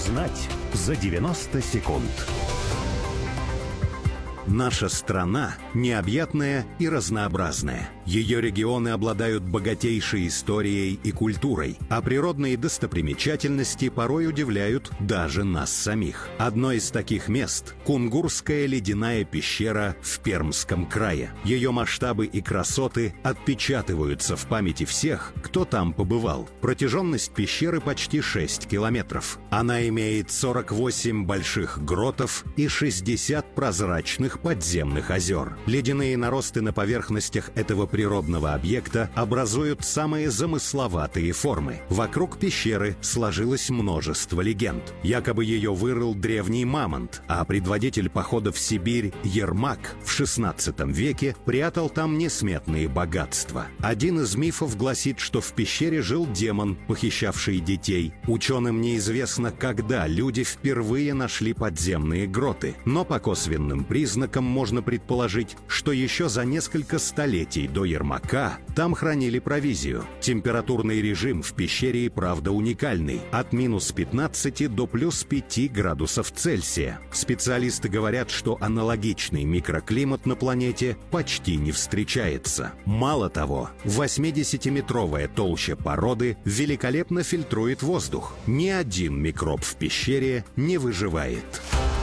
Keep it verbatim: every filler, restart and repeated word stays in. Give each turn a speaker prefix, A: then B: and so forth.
A: Узнать за девяносто секунд. Наша страна необъятная и разнообразная. Ее регионы обладают богатейшей историей и культурой, а природные достопримечательности порой удивляют даже нас самих. Одно из таких мест – Кунгурская ледяная пещера в Пермском крае. Ее масштабы и красоты отпечатываются в памяти всех, кто там побывал. Протяженность пещеры почти шесть километров. Она имеет сорок восемь больших гротов и шестьдесят прозрачных подземных озер. Ледяные наросты на поверхностях этого природного объекта образуют самые замысловатые формы. Вокруг пещеры сложилось множество легенд. Якобы ее вырыл древний мамонт, а предводитель похода в Сибирь Ермак в шестнадцатом веке прятал там несметные богатства. Один из мифов гласит, что в пещере жил демон, похищавший детей. Ученым неизвестно, когда люди впервые нашли подземные гроты, но по косвенным признакам можно предположить, что еще за несколько столетий до Ермака там хранили провизию. Температурный режим в пещере и правда уникальный – от минус пятнадцати до плюс пяти градусов Цельсия. Специалисты говорят, что аналогичный микроклимат на планете почти не встречается. Мало того, восьмидесятиметровая толща породы великолепно фильтрует воздух. Ни один микроб в пещере не выживает.